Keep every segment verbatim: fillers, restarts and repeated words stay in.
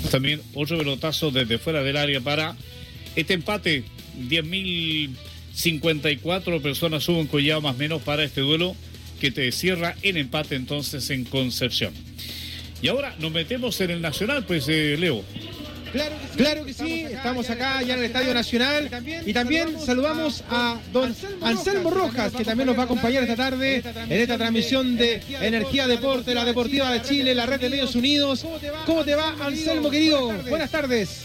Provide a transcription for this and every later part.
También otro pelotazo desde fuera del área para este empate. diez mil cincuenta y cuatro personas suben Collado más o menos para este duelo que te cierra en empate entonces en Concepción. Y ahora nos metemos en el Nacional, pues eh, Leo. Claro que sí, claro que sí. Estamos acá ya en el Estadio Nacional y también saludamos a don Anselmo Rojas, que también nos va a acompañar esta tarde en esta transmisión de Energía Deporte, la Deportiva de Chile, la red de Medios Unidos. ¿Cómo te va, Anselmo, querido? Buenas tardes.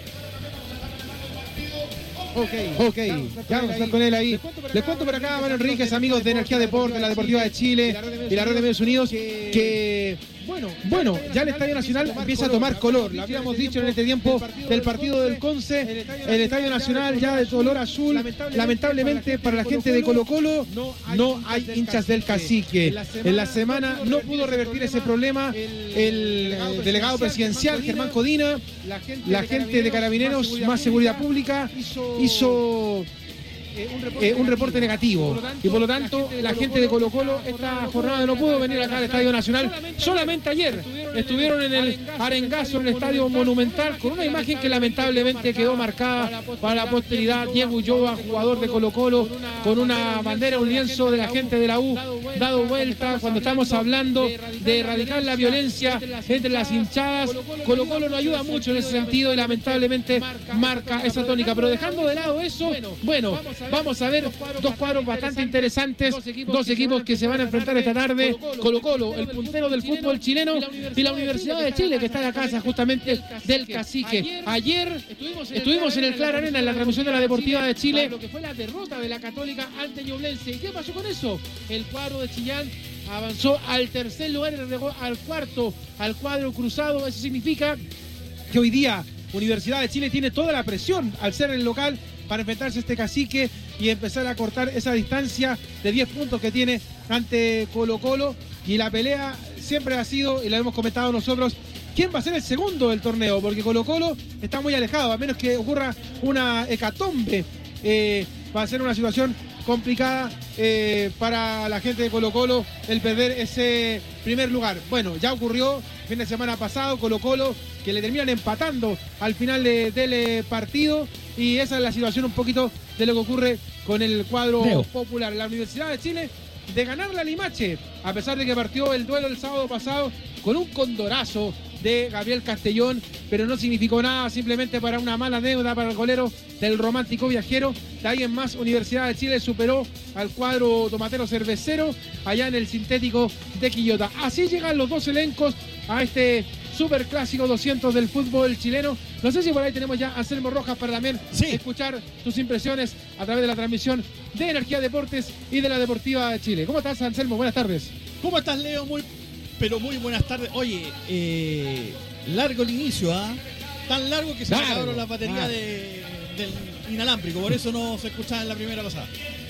Ok, ok, ya vamos a estar con él ahí. Les cuento por acá, Manuel Enríquez, amigos de Energía Deporte, la Deportiva de Chile y la red de Medios Unidos, que bueno, bueno, ya el Estadio Nacional empieza a tomar color. Lo habíamos dicho en este tiempo del partido del Conce, el Estadio Nacional ya de color azul. Lamentablemente para la gente de Colo Colo no hay hinchas del Cacique. En la semana no pudo revertir ese problema el delegado presidencial Germán Codina. La gente de Carabineros, más seguridad pública, hizo Eh, un reporte negativo y por lo tanto la gente de Colo Colo esta jornada no pudo venir acá al Estadio Nacional. Solamente ayer estuvieron en el arengazo en el Estadio Monumental con una imagen que lamentablemente quedó marcada para la posteridad. Diego Ulloa, jugador de Colo Colo, con una bandera, un lienzo de la gente de la U dado vuelta. Cuando estamos hablando de erradicar la violencia entre las hinchadas, Colo Colo no ayuda mucho en ese sentido y lamentablemente marca esa tónica. Pero dejando de lado eso, bueno, vamos a ver dos cuadros bastante interesantes, dos equipos que se van a enfrentar esta tarde. Colo Colo, el puntero del fútbol chileno, y la Universidad de Chile, que está en la casa justamente del Cacique. Ayer estuvimos en el Clara Arena en la transmisión de la Deportiva de Chile, lo que fue la derrota de la Católica ante Ñublense. ¿Y qué pasó con eso? El cuadro de Chillán avanzó al tercer lugar y regresó al cuarto, al cuadro cruzado. Eso significa que hoy día Universidad de Chile tiene toda la presión al ser el local para enfrentarse a este Cacique y empezar a cortar esa distancia de diez puntos que tiene ante Colo Colo. Y la pelea siempre ha sido, y lo hemos comentado nosotros, quién va a ser el segundo del torneo, porque Colo Colo está muy alejado, a menos que ocurra una hecatombe. Eh, va a ser una situación complicada eh, para la gente de Colo Colo el perder ese primer lugar. Bueno, ya ocurrió el fin de semana pasado, Colo Colo, que le terminan empatando al final de, del partido, y esa es la situación un poquito de lo que ocurre con el cuadro Leo. Popular. La Universidad de Chile, de ganar la Limache, a pesar de que partió el duelo el sábado pasado con un condorazo de Gabriel Castellón, pero no significó nada, simplemente para una mala deuda para el golero del Romántico Viajero. De ahí en más, Universidad de Chile superó al cuadro tomatero cervecero allá en el sintético de Quillota. Así llegan los dos elencos a este super clásico doscientos del fútbol chileno. No sé si por ahí tenemos ya a Anselmo Rojas para también sí. escuchar tus impresiones a través de la transmisión de Energía Deportes y de la Deportiva de Chile. ¿Cómo estás, Anselmo? Buenas tardes. ¿Cómo estás, Leo? Muy, pero muy buenas tardes. Oye, eh, largo el inicio, ¿ah? ¿eh? Tan largo que se largo, acabaron las baterías ah. de, del inalámbrico, por eso no se escuchaba en la primera pasada.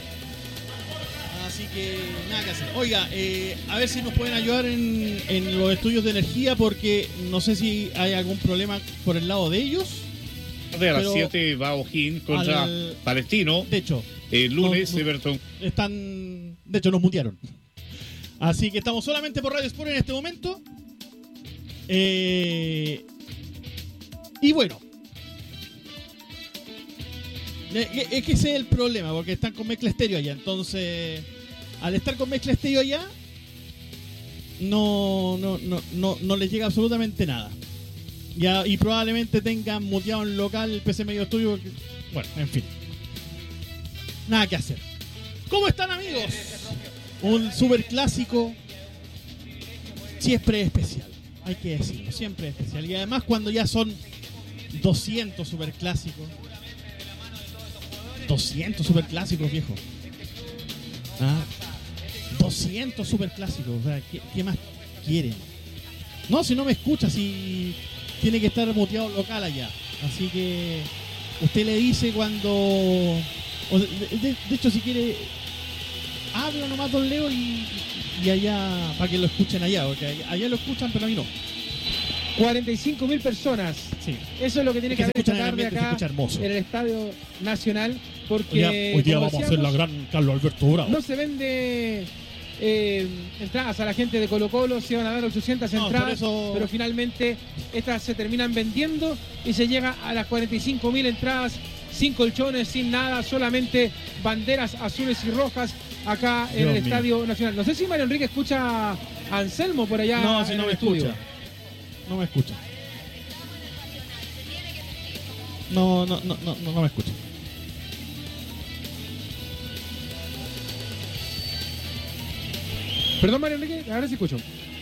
Así que nada que hacer. Oiga, eh, a ver si nos pueden ayudar en, en los estudios de energía, porque no sé si hay algún problema por el lado de ellos. De a las siete va O'Higgins contra al, Palestino. De hecho, el lunes no, Everton. Están, de hecho, nos mutearon. Así que estamos solamente por Radio Sport en este momento. Eh, y bueno, es que ese es el problema, porque están con mezcla estéreo allá. Entonces, al estar con mezcla estéreo allá, no, no, no, no, no les llega absolutamente nada. Ya, y probablemente tengan muteado en local el P C Medio Estudio. Porque, bueno, en fin. Nada que hacer. ¿Cómo están, amigos? Un super clásico siempre especial, hay que decirlo, siempre especial. Y además cuando ya son doscientos super clásicos. doscientos superclásicos, viejo. ¿Ah? doscientos superclásicos. O sea, ¿qué, ¿qué más quieren? No, si no me escucha, si tiene que estar muteado local allá. Así que usted le dice cuando... O de, de, de hecho, si quiere, habla nomás, don Leo, y, y allá, para que lo escuchen allá, porque allá, allá lo escuchan, pero a mí no. cuarenta y cinco mil personas. Sí. Eso es lo que tiene que haber esta tarde acá en el Estadio Nacional, porque hoy día, hoy día vamos a hacer la gran Carlos Alberto Bravo. No se vende eh, entradas a la gente de Colo Colo, se iban a dar ochocientas No, entradas, por eso- pero finalmente estas se terminan vendiendo y se llega a las cuarenta y cinco mil entradas, sin colchones, sin nada, solamente banderas azules y rojas acá en Dios el mío. Estadio Nacional. No sé si Mario Enrique escucha a Anselmo por allá. No, si en no el me estudio. escucha. No me escucha. No, no, no, no, no, no me escucha. Perdón, Mario Enrique, ahora sí escucho.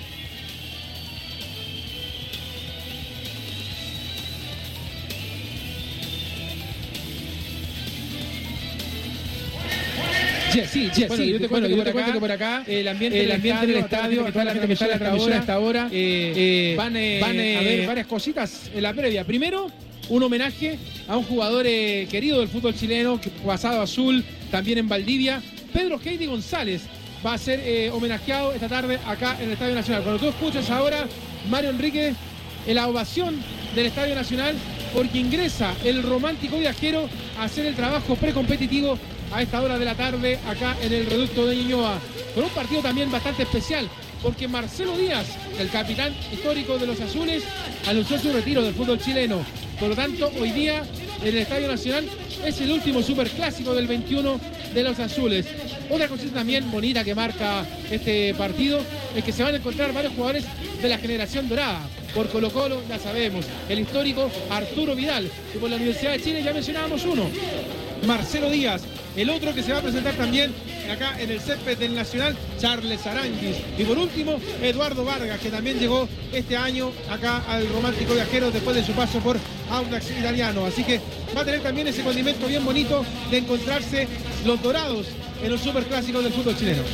Sí, sí, sí, bueno, sí, yo te cuento, bueno, yo te cuento que por acá el ambiente, el ambiente del estadio, toda la gente que está hasta ahora, hasta ahora eh, eh, van, eh, van eh, a ver varias cositas en la previa. Primero, un homenaje a un jugador eh, querido del fútbol chileno, que pasado azul, también en Valdivia. Pedro Heidi González va a ser eh, homenajeado esta tarde acá en el Estadio Nacional. Cuando tú escuchas ahora, Mario Enrique, en la ovación del Estadio Nacional, porque ingresa el romántico viajero a hacer el trabajo precompetitivo a esta hora de la tarde acá en el reducto de Ñuñoa, con un partido también bastante especial, porque Marcelo Díaz, el capitán histórico de los azules, anunció su retiro del fútbol chileno. Por lo tanto, hoy día en el Estadio Nacional es el último superclásico del veintiuno de los azules. Otra cosita también bonita que marca este partido es que se van a encontrar varios jugadores de la generación dorada. Por Colo Colo, ya sabemos, el histórico Arturo Vidal, y por la Universidad de Chile ya mencionábamos uno, Marcelo Díaz. El otro que se va a presentar también acá en el césped del Nacional, Charles Aranguis. Y por último, Eduardo Vargas, que también llegó este año acá al romántico viajero después de su paso por Audax Italiano. Así que va a tener también ese condimento bien bonito de encontrarse los dorados en los superclásicos del fútbol chileno.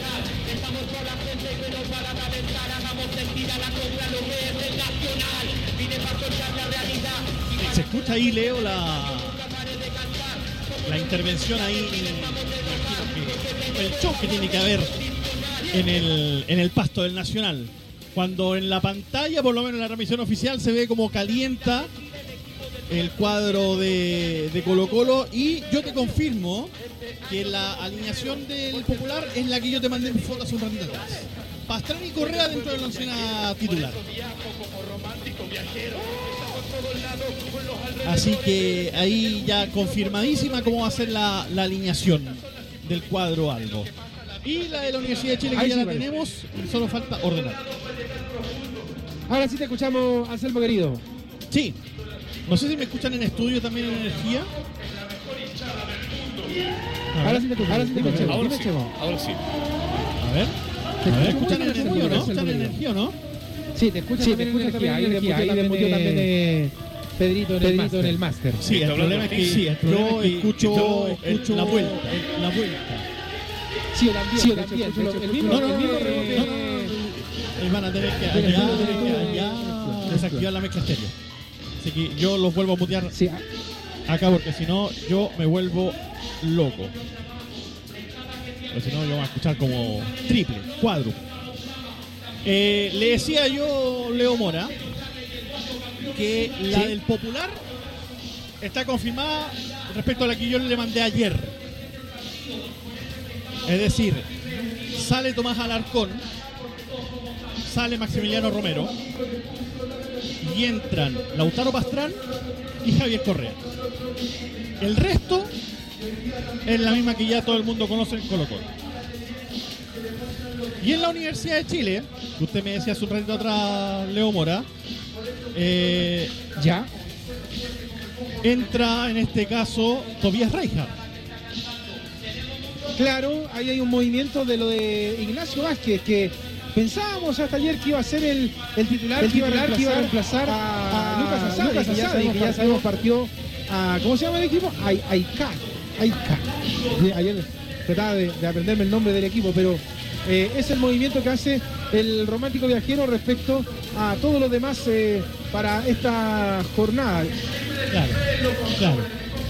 Se escucha ahí, Leo, la, la intervención ahí, que, el show que tiene que haber en el, en el pasto del Nacional. Cuando en la pantalla, por lo menos en la transmisión oficial, se ve como calienta el cuadro de, de Colo Colo, y yo te confirmo que la alineación del Popular es la que yo te mandé en foto hace un ratito atrás. Pastrana y Correa dentro de la oncena titular. Así que ahí ya confirmadísima cómo va a ser la, la alineación del cuadro algo. Y la de la Universidad de Chile, que Ahí ya sí la parece. tenemos, solo falta ordenar. Ahora sí te escuchamos, Anselmo querido. Sí. No sé si me escuchan en estudio también en energía. A Ahora ver, sí te escuchamos. Ahora sí te escuchamos. Ahora Dime, sí, Chemo. ahora sí. a ver. Te A ver, escucho ¿escuchan muy en bien, energía o muy no? bien, ¿Escuchan en muy bien. energía o no? Sí, te escuchas sí, también te escuchas energía. Ahí también desmutió ahí también, desmutió también eh, Pedrito en el Pedrito máster. en el máster. Sí, el Está problema es hablando que de ti. sí, el problema yo es que escucho- yo escucho escucho la vuelta, el- la vuelta. Sí, yo también. Sí, yo de hecho, también, escucho de hecho, el mismo, no, no, el mismo no, rebote. no, no, no. Ahí van a tener que Del allá, estudio, del estudio. allá desactivar la mezcla estéreo. Así que yo los vuelvo a mutear Sí, acá, porque si no yo me vuelvo loco. Pero si no yo voy a escuchar como triple, cuádruple. Eh, le decía yo, Leo Mora, que la Sí. del Popular está confirmada respecto a la que yo le mandé ayer. Es decir, sale Tomás Alarcón, sale Maximiliano Romero y entran Lautaro Pastrán y Javier Correa. El resto es la misma que ya todo el mundo conoce en Colo Colo. Y en la Universidad de Chile, que usted me decía hace un ratito atrás, Leo Mora, eh, ya. entra en este caso Tobias Reinhardt. Claro, ahí hay un movimiento de lo de Ignacio Vázquez, que pensábamos hasta ayer que iba a ser el, el titular, El que, iba a titular que iba a reemplazar a, a Lucas Asadi, Lucas que, ya Asadi, sabemos, que ya partió, sabemos partió a, ¿cómo se llama el equipo? Ay- Aika. Aika. Sí, ayer trataba de, de aprenderme el nombre del equipo, pero eh, es el movimiento que hace el romántico viajero respecto a todos los demás eh, para esta jornada. Claro, claro.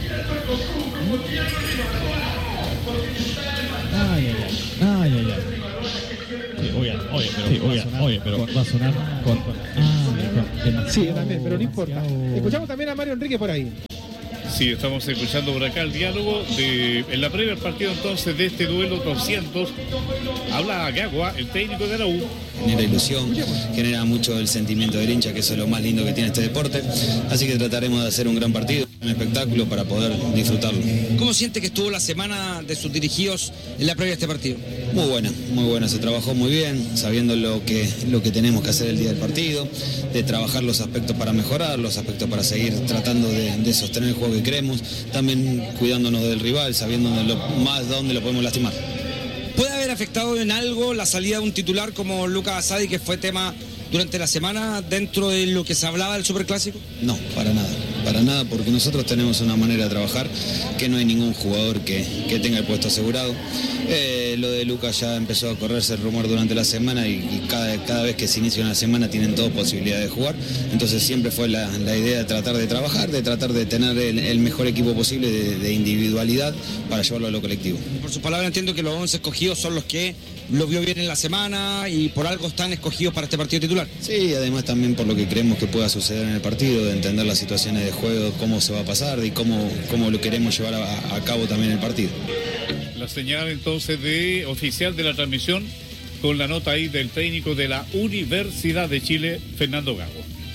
Ay, ay, ay. Ay, ay, ay. Sí, oye, oye, pero, Sí, oye, va a sonar, oye, pero con- va a sonar con, con- ah, con demasiado- Sí, yo también, pero no importa. demasiado- Escuchamos también a Mario Enrique por ahí. Sí, estamos escuchando por acá el diálogo de, en la previa del partido entonces de este duelo doscientos. Habla Gagua, el técnico de la U. Genera ilusión, genera mucho el sentimiento del hincha, que eso es lo más lindo que tiene este deporte. Así que trataremos de hacer un gran partido, un espectáculo para poder disfrutarlo. ¿Cómo siente que estuvo la semana de sus dirigidos en la previa de este partido? Muy buena, muy buena. Se trabajó muy bien, sabiendo lo que, lo que tenemos que hacer el día del partido, de trabajar los aspectos para mejorar, los aspectos para seguir tratando de, de sostener el juego que queremos, también cuidándonos del rival, sabiendo lo, más dónde lo podemos lastimar. ¿Puede haber afectado en algo la salida de un titular como Lucas Asadi, que fue tema durante la semana dentro de lo que se hablaba del Superclásico? No, para nada, para nada, porque nosotros tenemos una manera de trabajar que no hay ningún jugador que, que tenga el puesto asegurado. Eh, lo de Lucas ya empezó a correrse el rumor durante la semana y, y cada, cada vez que se inicia una semana tienen toda posibilidad de jugar. Entonces siempre fue la, la idea de tratar de trabajar, de tratar de tener el, el mejor equipo posible de, de individualidad para llevarlo a lo colectivo. Por su palabra entiendo que los once escogidos son los que lo vio bien en la semana y por algo están escogidos para este partido titular. Sí, además también por lo que creemos que pueda suceder en el partido, de entender las situaciones de juego, cómo se va a pasar y cómo, cómo lo queremos llevar a, a cabo también el partido. La señal entonces de oficial de la transmisión con la nota ahí del técnico de la Universidad de Chile, Fernando Gago.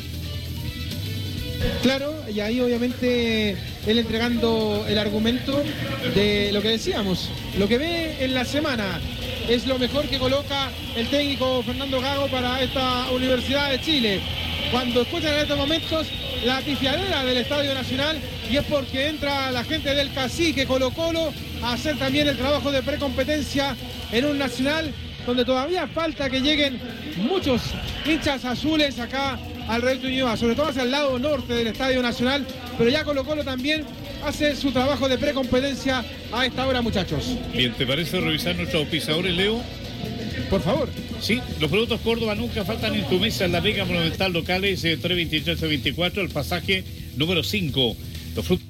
Claro, y ahí obviamente él entregando el argumento de lo que decíamos, lo que ve en la semana es lo mejor que coloca el técnico Fernando Gago para esta Universidad de Chile. Cuando escuchan en estos momentos la pifiadera del Estadio Nacional, y es porque entra la gente del Cacique Colo Colo a hacer también el trabajo de precompetencia en un Nacional donde todavía falta que lleguen muchos hinchas azules acá al Reducto Ñuñoa, sobre todo hacia el lado norte del Estadio Nacional, pero ya Colo Colo también hace su trabajo de precompetencia a esta hora, muchachos. Bien, ¿te parece revisar nuestros auspiciadores, Leo? Por favor. Sí, los productos Córdoba nunca faltan en tu mesa en la Vega Monumental Locales tres veintitrés veinticuatro, el pasaje número cinco. Los frutos.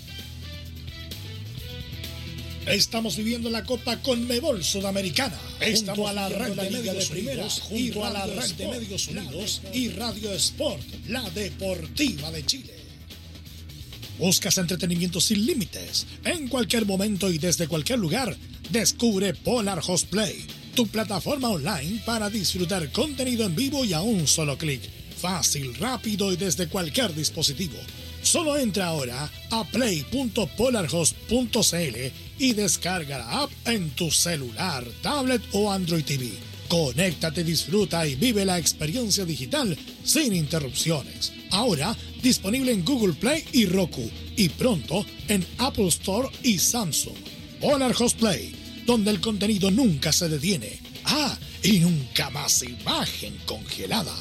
Estamos viviendo la Copa Conmebol Sudamericana. Estamos junto a la red de medios unidos, junto a la red de medios unidos y Radio Sport, la deportiva de Chile. ¿Buscas entretenimiento sin límites? En cualquier momento y desde cualquier lugar, descubre Polar Host Play, tu plataforma online para disfrutar contenido en vivo y a un solo clic. Fácil, rápido y desde cualquier dispositivo. Solo entra ahora a play punto polarhost punto cl y descarga la app en tu celular, tablet o Android T V. Conéctate, disfruta y vive la experiencia digital sin interrupciones. Ahora disponible en Google Play y Roku y pronto en Apple Store y Samsung. Polar Host Play, donde el contenido nunca se detiene. Ah, y nunca más imagen congelada.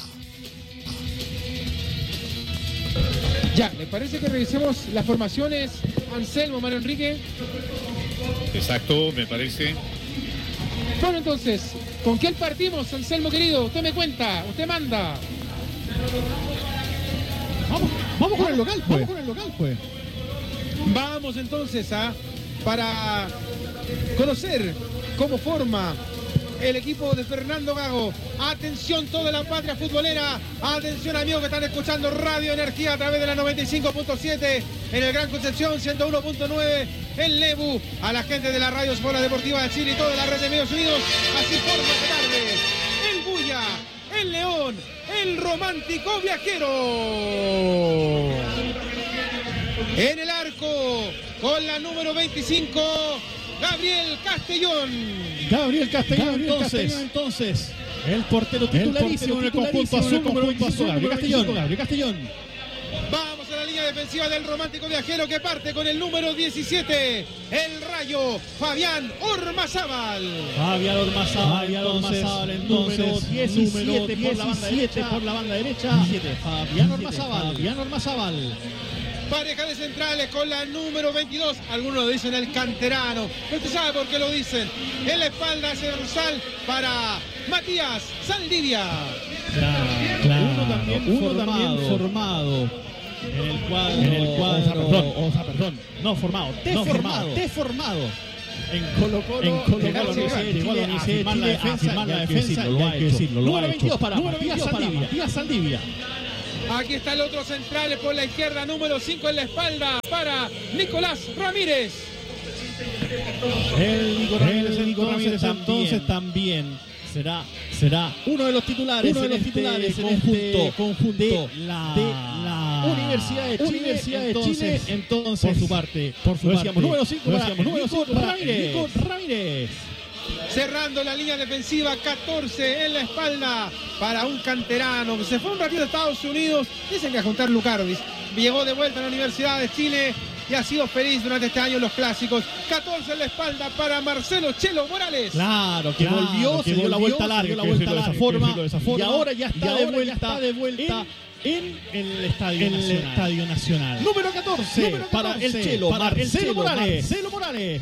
Ya, ¿les parece que revisemos las formaciones? Anselmo, Mario Enrique. Exacto, me parece. Bueno, entonces, ¿con quién partimos, Anselmo querido? Usted me cuenta, usted manda. Vamos, vamos con el local, pues. Vamos con el local, pues. Vamos entonces a para conocer cómo forma el equipo de Fernando Gago. Atención toda la patria futbolera, atención amigos que están escuchando Radio Energía a través de la noventa y cinco punto siete en el Gran Concepción, ciento uno punto nueve en Lebu, a la gente de la Radio Escuela Deportiva de Chile y toda la red de medios unidos. Así forma esta tarde el Bulla, el León, el romántico viajero. En el arco, con la número veinticinco, Gabriel Castellón. Gabriel Castellón, Gabriel entonces, Castellón, entonces. El portero titularísimo en el conjunto azul, conjunto azul, Gabriel Castellón. Gabriel Castellón. Vamos a la línea defensiva del romántico viajero que parte con el número diecisiete, el Rayo, Fabián Ormazábal. Fabián Ormazábal, Fabián Ormazábal, el número diecisiete por la banda derecha. Por la banda derecha. Fabián Ormazábal. Fabián Ormazábal. Pareja de centrales con la número veintidós. Algunos lo dicen el canterano. Pero usted sabe por qué lo dicen. En la espalda hacia el dorsal para Matías Saldivia. Claro, claro. Uno también uno formado, también formado en el cuadro. En el cuadro. O sea, perdón, o sea, perdón. No formado. Deformado. Deformado. En Colo Colo. En Colo Colo. Llegó a la Universidad de Chile a firmar la defensa. Lo ha hecho. Número veintidós para Matías Saldivia. Aquí está el otro central por la izquierda, número cinco en la espalda para Nicolás Ramírez. El Nico Ramírez, el Nico Ramírez entonces también será, será uno de los titulares, uno de los titulares este conjunto, este conjunto de la, de la Universidad de Chile. Universidad de entonces, Chile. Entonces, por su parte, por su parte, número cinco para Nico Ramírez. Nico Ramírez. Cerrando la línea defensiva, catorce en la espalda para un canterano que se fue un ratito a Estados Unidos. Dicen que a juntar Lucardis. Llegó de vuelta a la Universidad de Chile y ha sido feliz durante este año en los clásicos. catorce en la espalda para Marcelo Chelo Morales. Claro, que claro, volvió, que se dio la vuelta larga, dio la vuelta larga, de esa forma, de esa forma, y ahora ya está, ahora de, vuelta, ya está de vuelta en, en el Estadio, en Nacional. El Estadio Nacional. Número catorce, número catorce para el Chelo, para Marcelo Morales. Marcelo Morales.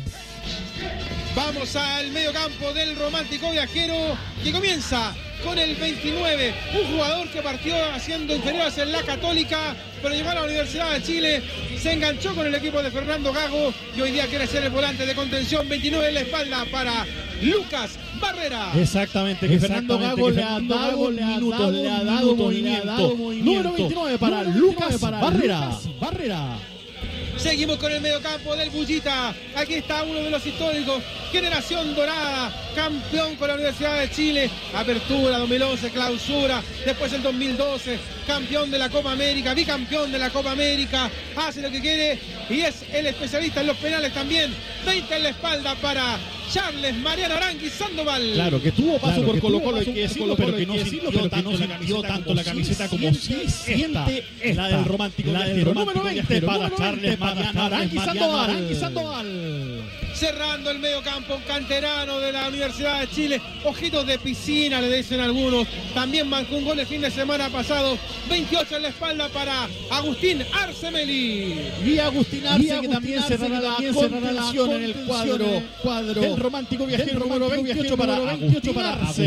Vamos al medio campo del Romántico Viajero, que comienza con el veintinueve, un jugador que partió haciendo inferiores en la Católica, pero llegó a la Universidad de Chile, se enganchó con el equipo de Fernando Gago y hoy día quiere ser el volante de contención. veintinueve en la espalda para Lucas Barrera. Exactamente, que Fernando Gago le ha dado minutos, le ha dado movimiento. Número veintinueve para Lucas Barrera. Barrera. Seguimos con el mediocampo del Bullita. Aquí está uno de los históricos, Generación Dorada, campeón con la Universidad de Chile, apertura dos mil once, clausura, después el dos mil doce, campeón de la Copa América, bicampeón de la Copa América, hace lo que quiere y es el especialista en los penales también. veinte en la espalda para Charles Mariano Arangui Sandoval. Claro, que tuvo paso claro, por Colo-Colo, hay que decirlo, pero que no sintió tanto, tanto la camiseta como sí siente la del Romántico Viajero. Número veinte para Charles Mariano Arangui Sandoval. Cerrando el medio campo, un canterano de la Universidad de Chile. Ojitos de piscina, le dicen algunos. También marcó un gol el fin de semana pasado. veintiocho en la espalda para Agustín Arcemeli. Y Agustín Arce, y Agustín que también Arce, cerrará la contención en el cuadro, cuadro del Romántico Viajero, número veintiocho para Agustín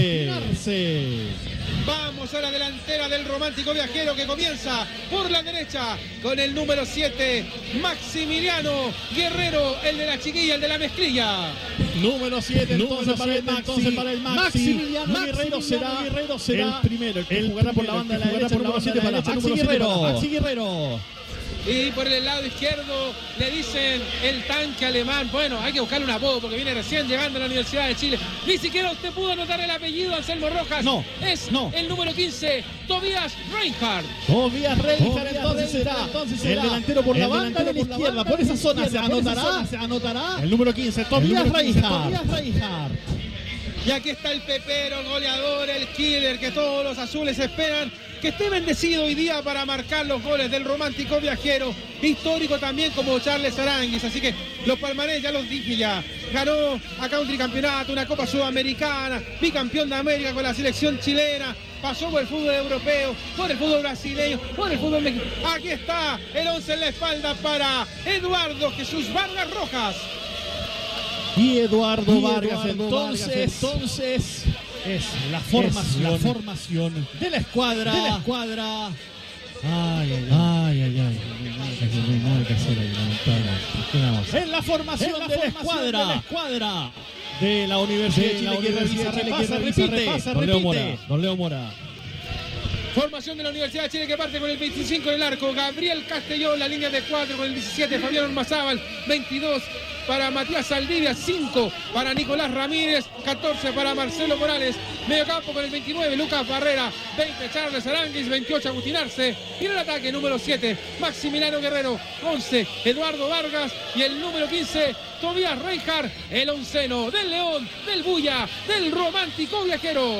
Arce. Vamos a la delantera del Romántico Viajero, que comienza por la derecha con el número siete, Maximiliano Guerrero, el de la chiquilla, el de la mezclilla. Número siete, entonces, para el Maxi, entonces para el Maxi. Maximiliano Maxi Guerrero, será, Guerrero será el primero, el que el jugará por la banda de la derecha, número siete para Maxi Guerrero. Maxi Guerrero. Y por el lado izquierdo le dicen el tanque alemán. Bueno, hay que buscarle un apodo porque viene recién llegando a la Universidad de Chile. Ni siquiera usted pudo anotar el apellido, Anselmo Rojas. No, es no. el número quince, Tobias Reinhardt. Tobias Reinhardt entonces será, entonces será el delantero por la banda de la izquierda. Por esa zona se anotará, se anotará el número quince, Tobias Reinhardt. Y aquí está el pepero, el goleador, el killer que todos los azules esperan. Que esté bendecido hoy día para marcar los goles del Romántico Viajero, histórico también como Charles Aranguis. Así que los palmarés ya los dije ya. Ganó a Country Campeonato, una Copa Sudamericana, bicampeón de América con la selección chilena, pasó por el fútbol europeo, por el fútbol brasileño, por el fútbol mexicano. Aquí está el once en la espalda para Eduardo Jesús Vargas Rojas. Y Eduardo, y Eduardo Vargas, entonces, Vargas, entonces es la formación, es la formación de la escuadra, de la escuadra. Ay, ay, ay, ay, ay. En la formación, en la de, la escuadra, de la escuadra de la Universidad de Chile, que revisa, repasa, repite, repasa, Don Leo Mora, Don Leo Mora. Formación de la Universidad de Chile que parte con el veinticinco en el arco, Gabriel Castellón, la línea de cuatro con el diecisiete, Fabián Ormazábal, veintidós para Matías Saldivia, cinco para Nicolás Ramírez, catorce para Marcelo Morales, medio campo con el veintinueve, Lucas Barrera, veinte Charles Aranguis, veintiocho Agustín Arce, y en el ataque número siete, Maximiliano Guerrero, once Eduardo Vargas y el número quince, Tobias Reinhardt, el onceno del León, del Bulla, del Romántico Viajero.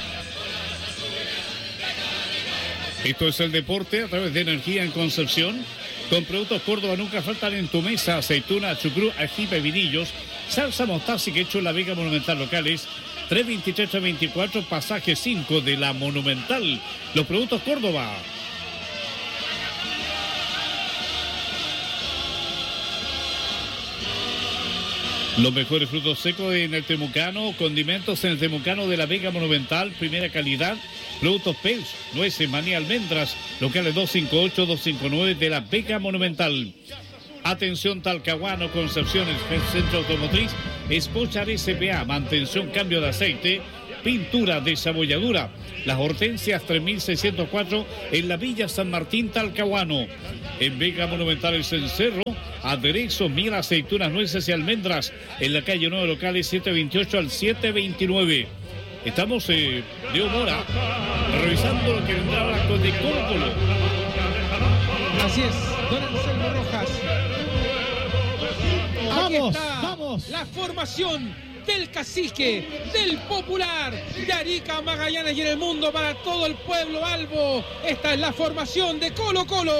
Esto es el deporte a través de Energía en Concepción. Con productos Córdoba nunca faltan en tu mesa: aceituna, chucrú, ají, pepinillos, salsa mostaza y quechua La Vega Monumental locales. tres veintitrés tres veinticuatro, pasaje cinco de la Monumental. Los productos Córdoba. Los mejores frutos secos en el Temucano, condimentos en el Temucano de La Vega Monumental, primera calidad. Productos Pels, nueces, maní, almendras, locales dos cinco ocho, dos cinco nueve de La Vega Monumental. Atención Talcahuano, Concepción, el Centro Automotriz, Espochar S P A, mantención, cambio de aceite. pintura, desabolladura. Las Hortensias tres mil seiscientos cuatro en la Villa San Martín, Talcahuano. En Vega Monumental El Cencerro, aderezos, miel, aceitunas, nueces y almendras en la calle nueve Locales siete veintiocho al siete veintinueve. Estamos, eh, Leo Mora, revisando lo que vendrá ahora con de Colo Colo. Así es, don Anselmo Rojas. Aquí Vamos, está vamos. la formación del cacique, del popular, de Arica, Magallanes y en el mundo para todo el pueblo albo. Esta es la formación de Colo Colo.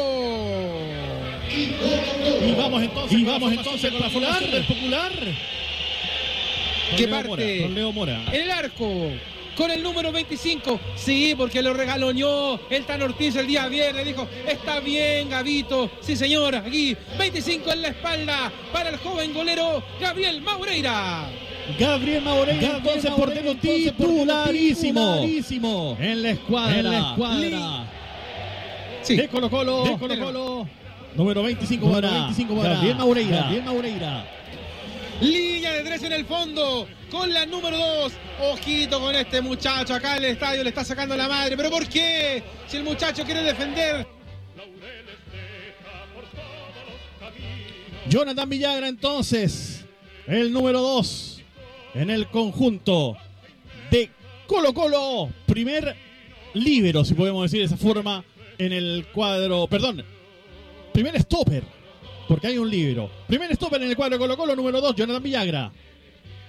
Y vamos entonces, y vamos entonces con la formación del popular. Que Leo parte Mora, don Leo Mora. en el arco con el número veinticinco. Sí, porque lo regaloneó el Tan Ortiz el día viernes. Dijo, está bien, Gavito. Sí, señora, aquí veinticinco en la espalda para el joven golero Gabriel Maureira. Gabriel Maureira, entonces portero titularísimo en la escuadra, en la escuadra Sí. de Colo Colo, de Colo Colo. Número veinticinco para, veinticinco para Gabriel Maureira. Gabriel Maureira. Línea de tres en el fondo con la número dos. Ojito con este muchacho acá en el estadio, le está sacando la madre. ¿Pero por qué? Si el muchacho quiere defender. Jonathan Villagra entonces, el número dos en el conjunto de Colo Colo. Primer líbero, si podemos decir de esa forma, en el cuadro, perdón, primer stopper, porque hay un líbero. Primer stopper en el cuadro de Colo Colo, número dos, Jonathan Villagra.